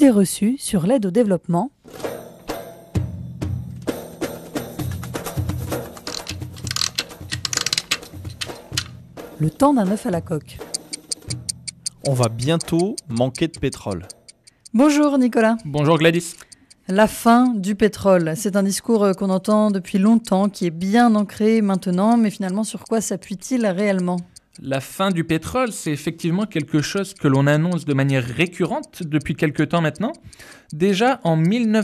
Idées reçues sur l'aide au développement. Le temps d'un œuf à la coque. On va bientôt manquer de pétrole. Bonjour Nicolas. Bonjour Gladys. La fin du pétrole, c'est un discours qu'on entend depuis longtemps, qui est bien ancré maintenant, mais finalement sur quoi s'appuie-t-il réellement ? La fin du pétrole, c'est effectivement quelque chose que l'on annonce de manière récurrente depuis quelque temps maintenant. Déjà en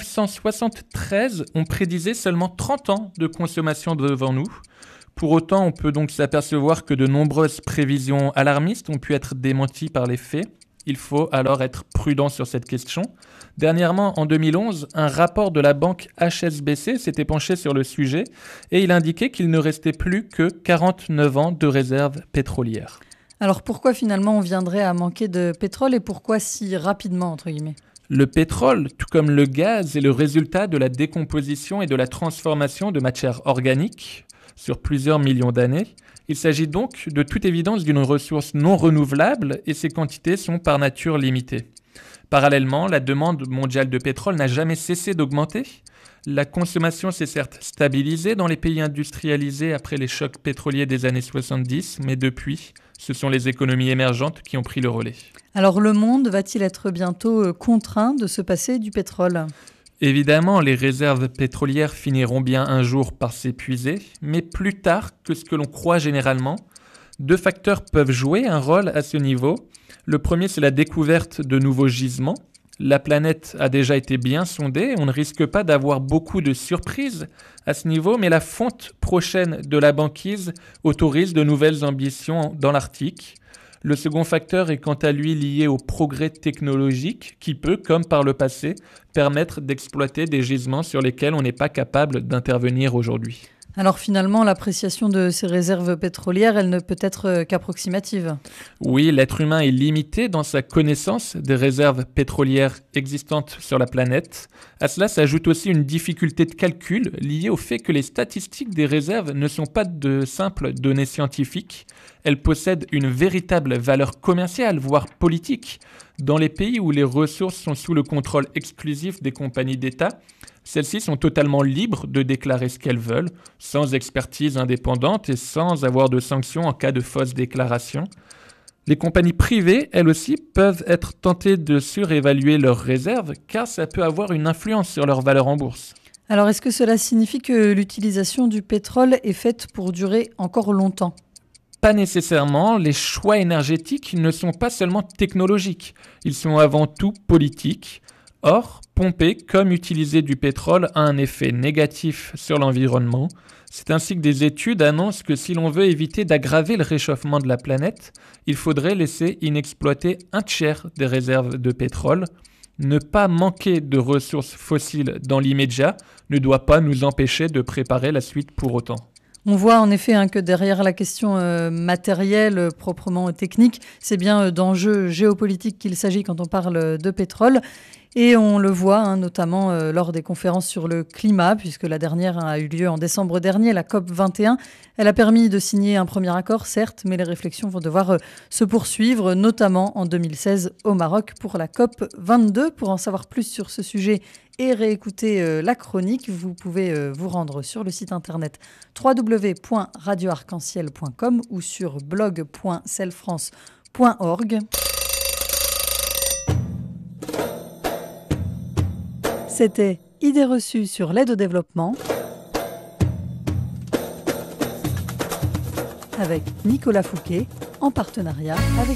1973, on prédisait seulement 30 ans de consommation devant nous. Pour autant, on peut donc s'apercevoir que de nombreuses prévisions alarmistes ont pu être démenties par les faits. Il faut alors être prudent sur cette question. Dernièrement, en 2011, un rapport de la banque HSBC s'était penché sur le sujet et il indiquait qu'il ne restait plus que 49 ans de réserves pétrolières. Alors pourquoi finalement on viendrait à manquer de pétrole et pourquoi si rapidement entre guillemets ? Le pétrole, tout comme le gaz, est le résultat de la décomposition et de la transformation de matières organiques sur plusieurs millions d'années. Il s'agit donc de toute évidence d'une ressource non renouvelable et ses quantités sont par nature limitées. Parallèlement, la demande mondiale de pétrole n'a jamais cessé d'augmenter. La consommation s'est certes stabilisée dans les pays industrialisés après les chocs pétroliers des années 70, mais depuis, ce sont les économies émergentes qui ont pris le relais. Alors le monde va-t-il être bientôt contraint de se passer du pétrole ? Évidemment, les réserves pétrolières finiront bien un jour par s'épuiser, mais plus tard que ce que l'on croit généralement. Deux facteurs peuvent jouer un rôle à ce niveau. Le premier, c'est la découverte de nouveaux gisements. La planète a déjà été bien sondée, on ne risque pas d'avoir beaucoup de surprises à ce niveau, mais la fonte prochaine de la banquise autorise de nouvelles ambitions dans l'Arctique. Le second facteur est quant à lui lié au progrès technologique qui peut, comme par le passé, permettre d'exploiter des gisements sur lesquels on n'est pas capable d'intervenir aujourd'hui. Alors finalement, l'appréciation de ces réserves pétrolières, elle ne peut être qu'approximative. Oui, l'être humain est limité dans sa connaissance des réserves pétrolières existantes sur la planète. À cela s'ajoute aussi une difficulté de calcul liée au fait que les statistiques des réserves ne sont pas de simples données scientifiques. Elles possèdent une véritable valeur commerciale, voire politique. Dans les pays où les ressources sont sous le contrôle exclusif des compagnies d'État, celles-ci sont totalement libres de déclarer ce qu'elles veulent, sans expertise indépendante et sans avoir de sanctions en cas de fausse déclaration. Les compagnies privées, elles aussi, peuvent être tentées de surévaluer leurs réserves, car ça peut avoir une influence sur leur valeur en bourse. Alors est-ce que cela signifie que l'utilisation du pétrole est faite pour durer encore longtemps ? Pas nécessairement, les choix énergétiques ne sont pas seulement technologiques, ils sont avant tout politiques. Or, pomper comme utiliser du pétrole a un effet négatif sur l'environnement. C'est ainsi que des études annoncent que si l'on veut éviter d'aggraver le réchauffement de la planète, il faudrait laisser inexploiter un tiers des réserves de pétrole. Ne pas manquer de ressources fossiles dans l'immédiat ne doit pas nous empêcher de préparer la suite pour autant. On voit en effet que derrière la question matérielle, proprement technique, c'est bien d'enjeux géopolitiques qu'il s'agit quand on parle de pétrole. Et on le voit notamment lors des conférences sur le climat, puisque la dernière a eu lieu en décembre dernier, la COP 21. Elle a permis de signer un premier accord, certes, mais les réflexions vont devoir se poursuivre, notamment en 2016 au Maroc pour la COP 22. Pour en savoir plus sur ce sujet et réécouter la chronique, vous pouvez vous rendre sur le site internet www.radioarc-en-ciel.com ou sur blog.celfrance.org. C'était Idées reçues sur l'aide au développement avec Nicolas Fouquet en partenariat avec